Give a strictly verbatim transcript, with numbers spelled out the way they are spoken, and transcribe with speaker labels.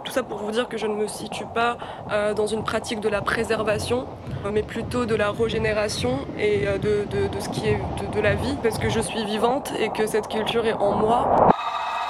Speaker 1: Tout ça pour vous dire que je ne me situe pas euh, dans une pratique de la préservation, mais plutôt de la régénération et euh, de, de, de ce qui est de, de la vie, parce que je suis vivante et que cette culture est en moi.